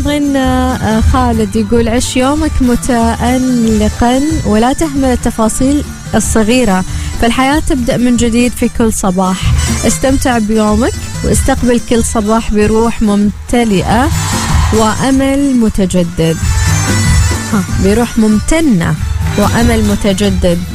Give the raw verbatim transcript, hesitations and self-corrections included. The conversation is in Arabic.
أيضا خالد يقول عش يومك متألقا ولا تهمل التفاصيل الصغيرة، فالحياة تبدأ من جديد في كل صباح. استمتع بيومك واستقبل كل صباح بروح ممتلئة وأمل متجدد. ها بروح ممتنة وأمل متجدد.